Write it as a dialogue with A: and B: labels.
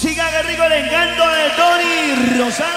A: Siga que rico el encanto de Tony Rosario.